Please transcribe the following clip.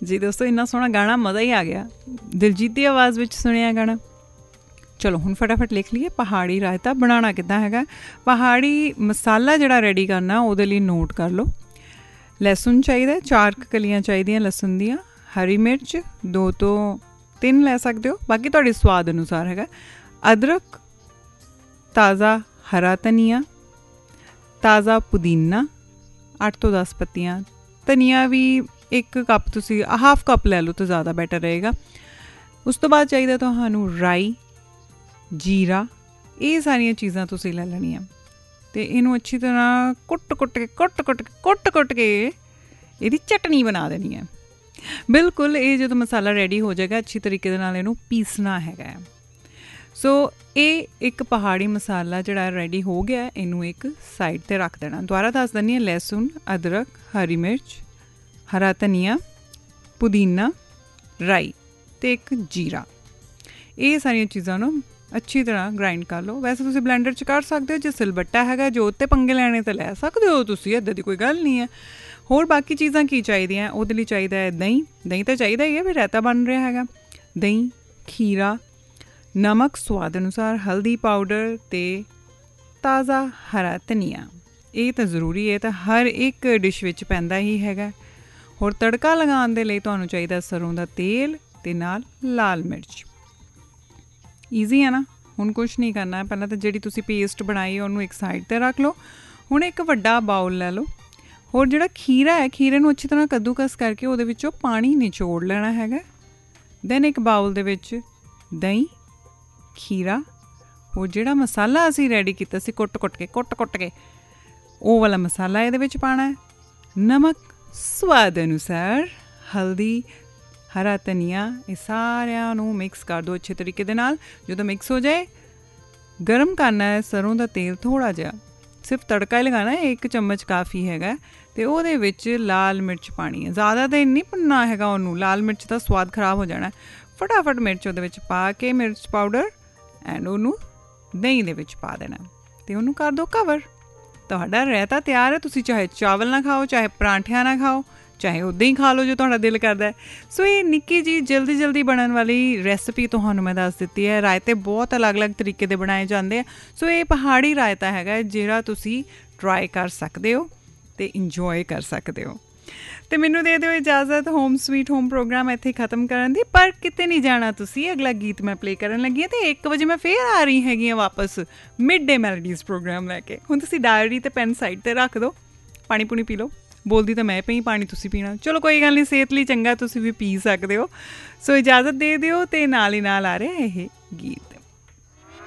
जी दोस्तों, इन्ना सोहना गाना, मज़ा ही आ गया। दिलजीत की आवाज़ में सुनिया गाना। चलो हुण फटाफट लिख लीए पहाड़ी रायता बनाना किद्दां हैगा। पहाड़ी मसाला जिहड़ा रेडी करना उहदे लई नोट कर लो। लहसुन चाहिए, 4 कलियां चाहिए लहसुन दियां, हरी मिर्च 2 तो 3 लै सकते हो, बाकी तुहाडे स्वाद अनुसार हैगा। अदरक, ताज़ा हरा धनिया, ताज़ा पुदीना 8 तो 10 पत्तियां, धनिया भी 1 कप, तुसी हाफ कप लै लो तो ज़्यादा बैटर रहेगा। उस तो बाद चाहिए तुहानू राई, जीरा, ये सारिया चीज़ां तुसी लै लैनियां ते इनू अच्छी तरह कुट के इहदी चटनी बना देनी है। बिल्कुल ये जो मसाला रेडी हो जाएगा अच्छी तरीके दे नाल इनू पीसना हैगा। सो ये एक पहाड़ी मसाला जिहड़ा रेडी हो गया, इनू एक साइड ते रख देना। दोबारा दस दिंदी हां, लहसुन, अदरक, हरी मिर्च, हरा धनिया, पुदीना, राई ते एक जीरा, ये सारिया चीज़ां नू अच्छी तरह ग्राइंड कर लो। वैसे तुसी ब्लैंडर च कर सकते हो, जो सिलबट्टा हैगा जो उत्ते पंगे लैने ते लै सकते हो तुसी, इदां दी कोई गल नहीं है। होर बाकी चीज़ां की चाहिदियां, उहदे लई चाहिदा है दही, दही तो चाहिदा ही है, फिर रायता बन रहा हैगा। दही, खीरा, नमक स्वाद अनुसार, हल्दी पाउडर ते ताज़ा हरा धनिया, ये तो जरूरी है, तो हर एक डिश विच पैंदा ही हैगा। होर तड़का लगाउण दे लई तुहानूं चाहिदा सरों दा तेल ते नाल लाल मिर्च। ईजी है ना। हुण कुछ नहीं करना है, पहले तो जिहड़ी तुसी पेस्ट बनाई उहनूं एक साइड ते रख लो। हुण एक वड्डा बाउल लै लो, होर जिहड़ा खीरा है, खीरे नूं अच्छी तरह कद्दूकस करके उहदे विचों पानी निचोड़ लेना हैगा। दैन एक बाउल दे विच दही, खीरा, होर जिहड़ा मसाला असीं रेडी कीता सी कुट के ओह वाला मसाला इहदे विच पाना है। नमक स्वाद अनुसार, हल्दी, हरा धनिया, ये सारिਆਂ ਨੂੰ मिक्स कर दो अच्छे तरीके दे नाल। ਜਦੋਂ मिक्स हो जाए, गर्म करना है सरों का तेल थोड़ा जिहा, सिर्फ तड़का ही लगाना है, 1 चम्मच काफ़ी हैगा। तो ਉਹਦੇ ਵਿੱਚ लाल मिर्च पानी है, ज़्यादा तो नहीं भुनना हैगा ਉਹਨੂੰ, लाल मिर्च का स्वाद खराब हो जाना है। फटाफट मिर्च ਉਹਦੇ ਵਿੱਚ पा के मिर्च पाउडर एंड ਉਹਨੂੰ दही ਦੇ ਵਿੱਚ पा देना ਤੇ ਉਹਨੂੰ कर दो कवर। ਤੁਹਾਡਾ ਰਾਇਤਾ ਤਿਆਰ है। तुसी चाहे चावल ना खाओ, चाहे परांठियां ना खाओ, चाहे उदा ही खा लो जो तुहाडा दिल करदा है। सो ये निक्की जी जल्दी बनन वाली रेसिपी तुहानूं मैं दस दित्ती है। रायते बहुत अलग अलग तरीके दे बनाए जाते हैं। सो ये पहाड़ी रायता हैगा जिहड़ा तुसी ट्राई कर सकते हो ते इंजॉय कर सकते हो। तो मैनू दे दिओ इजाजत होम स्वीट होम प्रोग्राम इत्थे खत्म करन दी, पर किते नहीं जाना तुसी। अगला गीत मैं प्ले करन लगी है, तो 1 बजे मैं फिर आ रही हैगी वापस मिड डे मैलोडीज़ प्रोग्राम लैके। हुण तुसी डायरी ते पेन साइड ते रख दो, पानी पूनी पी लो। बोलती तो मैं पई, पानी तुसी पीना, चलो कोई गल नहीं, सेहत लई चंगा, तुसी भी पी सकते हो। सो इजाजत दे दिओ ते नाल ही नाल आ रहा है ये गीत।